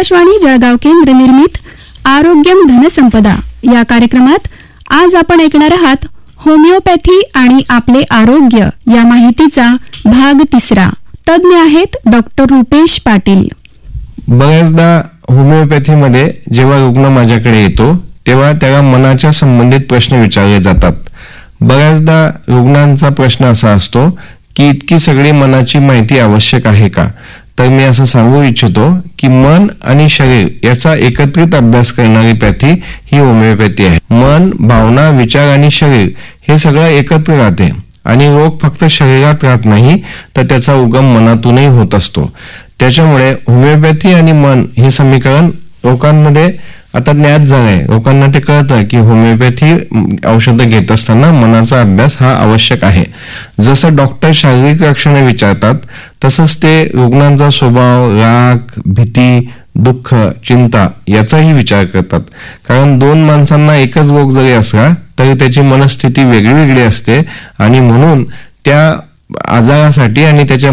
आकाशवाणी जळगाव केंद्र निर्मित आरोग्यम धनसंपदा या कार्यक्रमात आज आपण ऐकणार आहात होमिओपॅथी आणि आपले आरोग्य या माहितीचा भाग 3. तज्ञ आहेत डॉक्टर रुपेश पाटील. बऱ्याचदा होमिओपॅथीमध्ये जेव्हा रुग्ण माझ्याकडे येतो तेव्हा त्याला मनाच्या संबंधित प्रश्न विचारले जातात. बऱ्याचदा रुग्णांचा प्रश्न असा असतो की इतकी सगळी मनाची माहिती आवश्यक आहे का? तर मी असं सांगू इच्छितो की मन आणि शरीर याचा एकत्रित अभ्यास करणारी पॅथी ही होमिओपॅथी आहे. मन, भावना, विचार आणि शरीर हे सगळं एकत्र राहते आणि रोग फक्त शरीरात राहत नाही तर त्याचा उगम मनातूनही होत असतो. त्याच्यामुळे होमिओपॅथी आणि मन हे समीकरण लोकांमध्ये आता ज्ञात झालंय. लोकांना ते कळतं की होमिओपॅथी औषधं घेत असताना मनाचा अभ्यास हा आवश्यक आहे. जसं डॉक्टर शारीरिक लक्षणे विचारतात तसंच ते रुग्णांचा स्वभाव, राग, भीती, दुःख, चिंता याचाही विचार करतात. कारण 2 माणसांना एकच रोग जरी असला तरी त्याची मनस्थिती वेगळी वेगळी असते आणि म्हणून त्या आजारासाठी आणि त्याच्या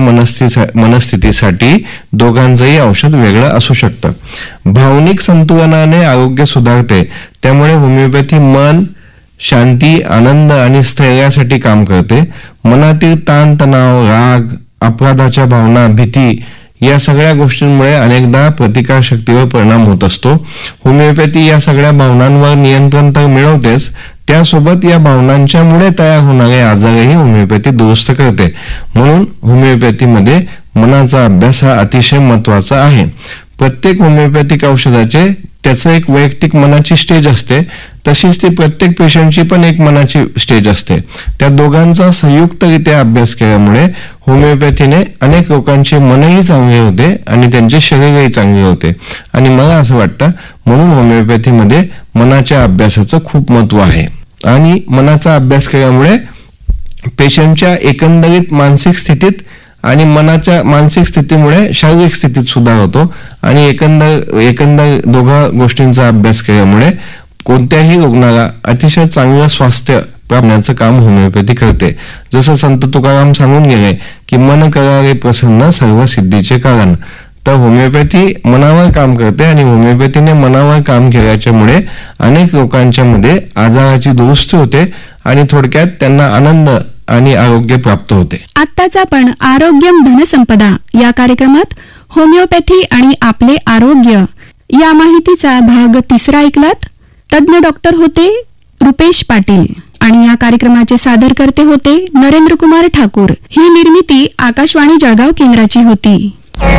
मनस्थितीसाठी दोघांचंही औषध वेगळं असू शकतं. भावनिक संतुलनाने आरोग्य सुधारते. त्यामुळे होमिओपॅथी मन, शांती, आनंद आणि स्थैर्यासाठी काम करते. मनातील ताणतणाव, राग, अपराधाच्या भावना, भीती या सगळ्या गोष्टींमुळे अनेकदा प्रतिकारशक्तीवर परिणाम होत असतो. होमिओपॅथी या सगळ्या भावनांवर नियंत्रण तर मिळवतेच, त्यासोबत या भावनांच्यामुळे तयार होणारे आजारही होमिओपॅथी दुरुस्त करते. म्हणून होमिओपॅथीमध्ये मनाचा अभ्यास हा अतिशय महत्वाचा आहे. प्रत्येक होमिओपॅथिक औषधाचे त्याचं एक वैयक्तिक मनाची स्टेज असते, तशीच ती प्रत्येक पेशंटची पण एक मनाची स्टेज असते. त्या दोघांचा संयुक्तरित्या अभ्यास केल्यामुळे होमिओपॅथीने अनेक लोकांचे मनही चांगले होते आणि त्यांचे शरीरही चांगले होते. आणि मला असं वाटतं म्हणून होमिओपॅथीमध्ये मनाच्या अभ्यासाचं खूप महत्व आहे. आणि मनाचा अभ्यास केल्यामुळे पेशंटच्या एकंदरीत मानसिक स्थितीत आणि मनाच्या मानसिक स्थितीमुळे शारीरिक स्थितीत सुधार होतो आणि एकंदर दोघा गोष्टींचा अभ्यास केल्यामुळे कोणत्याही रुग्णाला अतिशय चांगलं स्वास्थ्य प्राप्त काम होमिओपॅथी करते. जसं संत तुकाराम सांगून गेले की मन करारे प्रसन्न सर्व सिद्धीचे कारण. तर होमिओपॅथी मनावर काम करते आणि होमिओपॅथीने मनावर काम केल्याच्यामुळे अनेक लोकांच्या मध्ये आजाराची दुरुस्ती होते आणि थोडक्यात त्यांना आनंद आणि आरोग्य प्राप्त होते. आत्ताच आपण आरोग्यम धनसंपदा या कार्यक्रमात होमिओपॅथी आणि आपले आरोग्य या माहितीचा भाग 3 ऐकलात. तज्ञ डॉक्टर होते रुपेश पाटील आणि या कार्यक्रमाचे सादरकर्ते होते नरेंद्र कुमार ठाकूर. ही निर्मिती आकाशवाणी जळगाव केंद्राची होती.